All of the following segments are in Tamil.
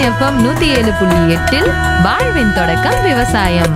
எஃப்எம் 107.8 வாழ்வின் தொடக்கம் விவசாயம்.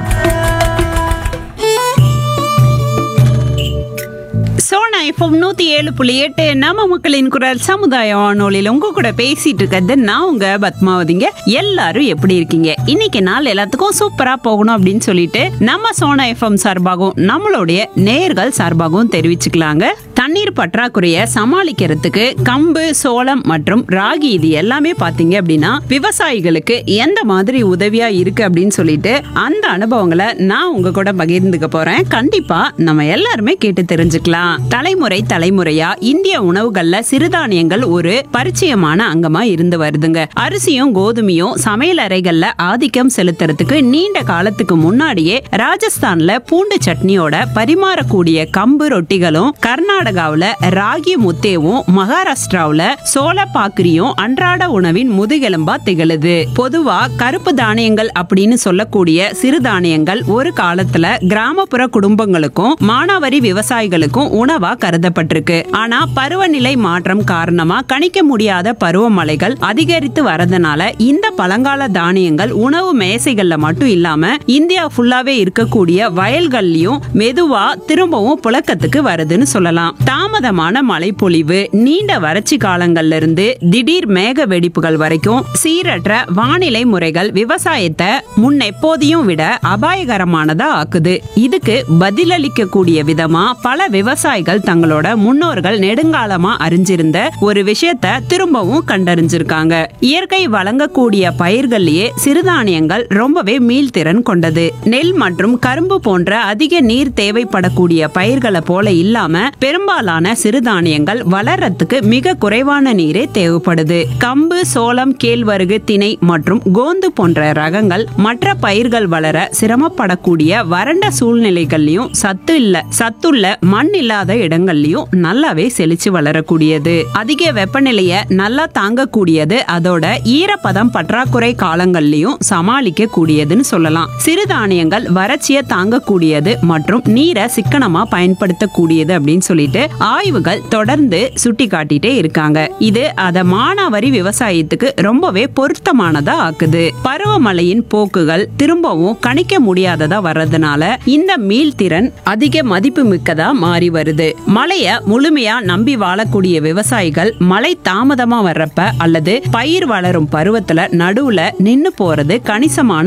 சோனா எஃப்எம் 107.8 நம்ம மக்களின் குரல் சமுதாய வானொலியில் உங்க கூட பேசிட்டு இருக்கிறது நான் உங்க பத்மாவதிங்க. எல்லாரும் எப்படி இருக்கீங்க? இன்னைக்கு நாள் எல்லாத்துக்கும் சூப்பரா போகணும் அப்படின்னு சொல்லிட்டு நம்ம சோனா எஃப்எம் சார்பாகவும் நம்மளுடைய நேயர்கள் சார்பாகவும் தெரிவிச்சுக்கலாங்க. தண்ணீர் பற்றாக்குறைய சமாளிக்கிறதுக்கு கம்பு, சோளம் மற்றும் ராகி இது எல்லாமே பாத்தீங்க அப்படின்னா விவசாயிகளுக்கு எந்த மாதிரி உதவியா இருக்கு அப்படின்னு சொல்லிட்டு அந்த அனுபவங்களை நான் உங்க கூட பகிர்ந்துக்க போறேன். கண்டிப்பா நம்ம எல்லாருமே கேட்டு தெரிஞ்சுக்கலாம். தலைமுறையா இந்திய உணவுகள்ல சிறுதானியங்கள் ஒரு பரிச்சயமான அங்கமா இருந்து வருதுங்க. அரிசியும் கோதுமையும் சமையல் அறைகள்ல ஆதிக்கம் செலுத்துறதுக்கு நீண்ட காலத்துக்கு முன்னாடியே ராஜஸ்தான்ல பூண்டு சட்னியோட பரிமாறக்கூடிய கம்பு ரொட்டிகளும், கர்நாடகாவுல ராகி முத்தேவும், மகாராஷ்டிராவுல சோள பாக்கிரியும் அன்றாட உணவின் முதுகெலும்பா திகழுது. பொதுவா கருப்பு தானியங்கள் அப்படின்னு சொல்லக்கூடிய சிறுதானியங்கள் ஒரு காலத்துல கிராமப்புற குடும்பங்களுக்கும் மானாவாரி விவசாயிகளுக்கும் உணவா கருதப்பட்டிருக்கு. ஆனா பருவநிலை மாற்றம் காரணமா கணிக்க முடியாத பருவமழைகள் அதிகரித்து வரதுனால இந்த பழங்கால தானியங்கள் உணவு மேசைகள்ல மட்டும் இல்லாம இந்தியா ஃபுல்லாவே இருக்கக்கூடிய வயல்கள்லயும் மெதுவா திரும்பவும் புழக்கத்துக்கு வருதுன்னு சொல்லலாம். தாமதமான மழைப்பொழிவு, நீண்ட வறட்சி காலங்கள்ல இருந்து திடீர் மேக வெடிப்புகள் வரைக்கும் சீரற்ற வானிலை முறைகள் விவசாயத்தை முன்னெப்போதையும் விட அபாயகரமானதா ஆக்குது. இதுக்கு பதிலளிக்க கூடிய விதமா பல விவசாயிகள் தங்களோட முன்னோர்கள் நெடுங்காலமா அறிஞ்சிருந்த ஒரு விஷயத்தை திரும்பவும் கண்டறிஞ்சிருக்காங்க. இயற்கை வழங்கக்கூடிய பயிர்கள்லயே சிறுதானியங்கள் ரொம்பவே மீள்திறன் கொண்டது. நெல் மற்றும் கரும்பு போன்ற அதிக நீர் தேவைப்படக்கூடிய பயிர்களை போல இல்லாம பெரும்பாலான சிறுதானியங்கள் வளர்றதுக்கு மிக குறைவான நீரே தேவைப்படுது. கம்பு, சோளம், கேழ்வரகு, திணை மற்றும் கோந்து போன்ற ரகங்கள் மற்ற பயிர்கள் வளர சிரமப்படக்கூடிய வறண்ட சூழ்நிலைகள்லயும் சத்துள்ள மண் இல்லாத இடங்கள்லயும் நல்லாவே செழிச்சு வளரக்கூடியது. அதிக வெப்பநிலைய நல்லா தாங்கக்கூடியது. அதோட ஈரப்பதம் பற்றாக்குறை காலங்கள்லயும் சமாளிக்க கூடியதுன்னு சொல்லலாம். சிறுதானியங்கள் வறட்சியை தாங்கக்கூடியது மற்றும் நீரை சிக்கனமா பயன்படுத்தக்கூடியது அப்படின்னு சொல்லிட்டு ஆய்வுகள் தொடர்ந்து சுட்டி காட்டிட்டே இருக்காங்க. இது அத மானாவாரி விவசாயத்துக்கு ரொம்பவே பொருத்தமானதா ஆக்குது. பருவமழையின் போக்குகள் திரும்பவும் கணிக்க முடியாததா வர்றதுனால இந்த மீள்திறன் அதிக மதிப்பு மிக்கதா மாறி வருது. மழைய முழுமையா நம்பி வாழக்கூடிய விவசாயிகள் மழை தாமதமா வர்றப்ப அல்லது பயிர் வளரும் பருவத்துல நடுவுல நின்னு போறது கணிசமான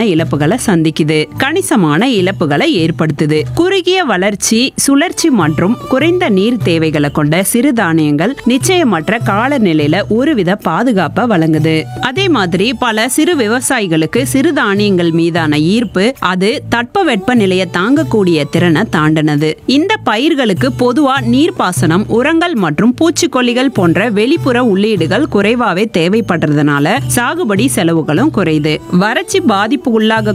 இழப்புகளை ஏற்படுத்துது. குறுகிய வளர்ச்சி, சுழற்சி மற்றும் குறைந்த நீர் தேவைகளை கொண்ட சிறுதானியங்கள் நிச்சயமற்ற காலநிலையில ஒருவித பாதுகாப்பை வழங்குது. அதே மாதிரி பல சிறு விவசாயிகளுக்கு சிறுதானியங்கள் மீதான ஈர்ப்பு அது தட்பவெட்ப நிலையை தாங்கக்கூடிய திறனை தாண்டினது. இந்த பயிர்களுக்கு பொதுவா நீர்ப்பாசனம், உரங்கள் மற்றும் பூச்சிக்கொல்லிகள் போன்ற வெளிப்புற உள்ளீடுகள் குறைவாவே தேவைப்படுறதுனால சாகுபடி செலவுகளும் குறையுது. வறட்சி பாதிப்பு உள்ளாக